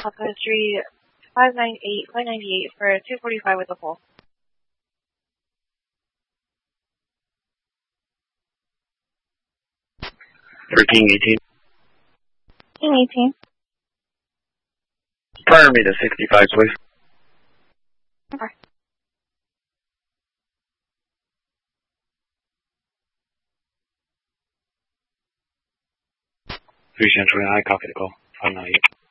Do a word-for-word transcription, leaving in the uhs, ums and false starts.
Papa three five nine eight five ninety eight for two forty five with the full. For King eighteen. King eighteen. Fire me to sixty five, please. Okay. Three Central, I copy the call. five nine eight.